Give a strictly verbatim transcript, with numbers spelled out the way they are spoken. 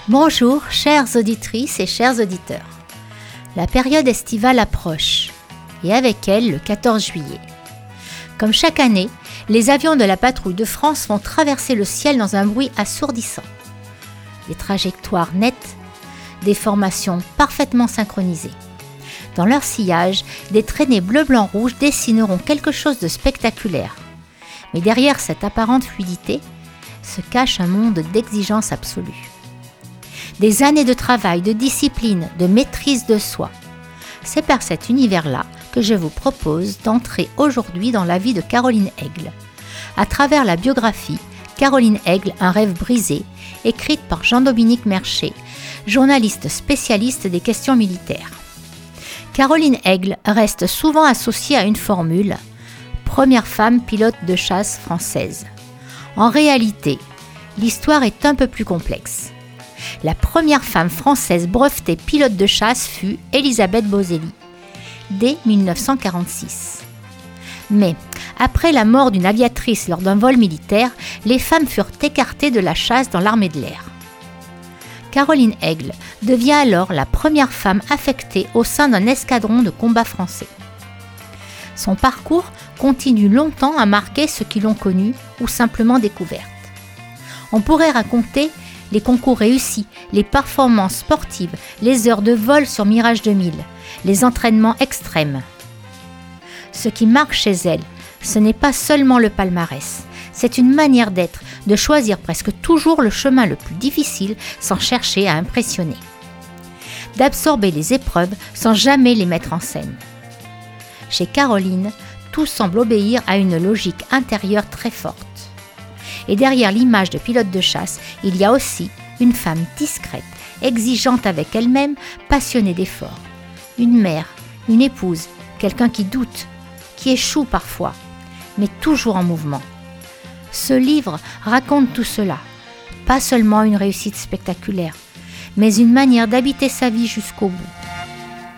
Bonjour, chères auditrices et chers auditeurs. La période estivale approche, et avec elle le quatorze juillet. Comme chaque année, les avions de la patrouille de France vont traverser le ciel dans un bruit assourdissant. Des trajectoires nettes, des formations parfaitement synchronisées. Dans leur sillage, des traînées bleu-blanc-rouge dessineront quelque chose de spectaculaire. Mais derrière cette apparente fluidité se cache un monde d'exigence absolue. Des années de travail, de discipline, de maîtrise de soi. C'est par cet univers-là que je vous propose d'entrer aujourd'hui dans la vie de Caroline Aigle, à travers la biographie Caroline Aigle, un rêve brisé, écrite par Jean-Dominique Merchet, journaliste spécialiste des questions militaires. Caroline Aigle reste souvent associée à une formule « première femme pilote de chasse française ». En réalité, l'histoire est un peu plus complexe. La première femme française brevetée pilote de chasse fut Élisabeth Boselli, dès mille neuf cent quarante-six. Mais, après la mort d'une aviatrice lors d'un vol militaire, les femmes furent écartées de la chasse dans l'armée de l'air. Caroline Aigle devient alors la première femme affectée au sein d'un escadron de combat français. Son parcours continue longtemps à marquer ceux qui l'ont connue ou simplement découverte. On pourrait raconter les concours réussis, les performances sportives, les heures de vol sur Mirage deux mille, les entraînements extrêmes. Ce qui marque chez elle, ce n'est pas seulement le palmarès, c'est une manière d'être, de choisir presque toujours le chemin le plus difficile sans chercher à impressionner. D'absorber les épreuves sans jamais les mettre en scène. Chez Caroline, tout semble obéir à une logique intérieure très forte. Et derrière l'image de pilote de chasse, il y a aussi une femme discrète, exigeante avec elle-même, passionnée d'efforts. Une mère, une épouse, quelqu'un qui doute, qui échoue parfois, mais toujours en mouvement. Ce livre raconte tout cela, pas seulement une réussite spectaculaire, mais une manière d'habiter sa vie jusqu'au bout.